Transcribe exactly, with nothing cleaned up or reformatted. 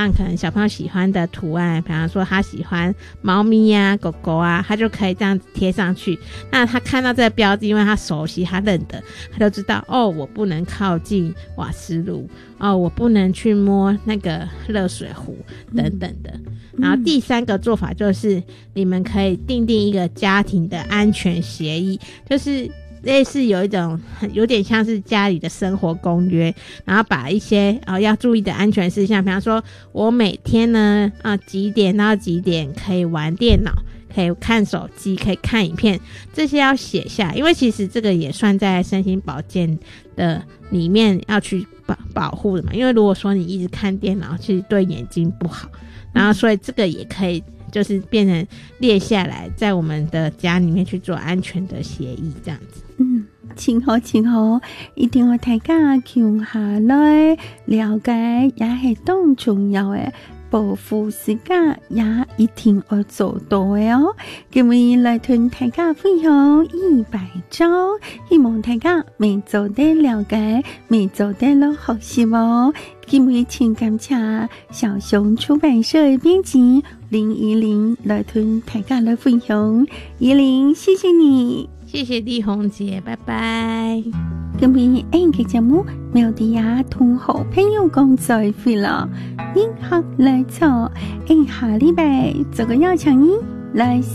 上可能小朋友喜欢的图案，比方说他喜欢猫咪啊狗狗啊，他就可以这样子贴上去。那他看到这个标记，因为他熟悉他认得，他就知道哦我不能靠近瓦斯炉，哦我不能去摸那个热水壶等等的、嗯、然后第三个做法就是你们可以订定一个家庭的安全协议，就是类似有一种有点像是家里的生活公约，然后把一些、呃、要注意的安全事项，比方说我每天呢、呃、几点到几点可以玩电脑，可以看手机，可以看影片，这些要写下，因为其实这个也算在身心保健的里面要去保保护的嘛，因为如果说你一直看电脑其实对眼睛不好，然后所以这个也可以就是变成列下来，在我们的家里面去做安全的协议这样子。 嗯，真好真好，一定要大家共下来了解，也是当重要的保护自家，也一定要做到的哦。今日来同大家分享一百招，希望大家每做得了解，每做得了学习哦。今日请感谢小熊出版社的编辑林怡玲来同大家来分享，怡玲谢谢你。 谢谢丽红姐，拜拜。 今日呢個節目妙迪亞同好朋友講再會了，英學來錯，下禮拜這個邀請你來